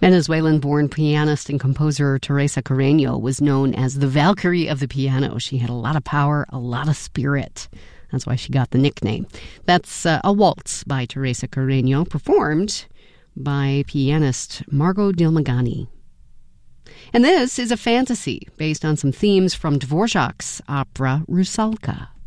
Venezuelan-born pianist and composer Teresa Carreño was known as the Valkyrie of the piano. She had a lot of power, a lot of spirit. That's why she got the nickname. That's a waltz by Teresa Carreño, performed by pianist Margot Dilmagani. And this is a fantasy based on some themes from Dvorak's opera Rusalka.